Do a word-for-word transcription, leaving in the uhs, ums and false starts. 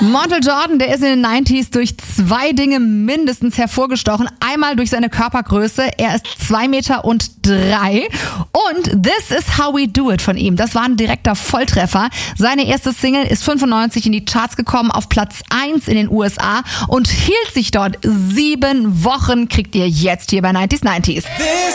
Montel Jordan, der ist in den neunziger durch zwei Dinge mindestens hervorgestochen. Einmal durch seine Körpergröße. Er ist zwei Meter und drei. Und This Is How We Do It von ihm. Das war ein direkter Volltreffer. Seine erste Single ist fünfundneunzig in die Charts gekommen, auf Platz eins in den U S A und hielt sich dort sieben Wochen. Kriegt ihr jetzt hier bei neunzig neunzig.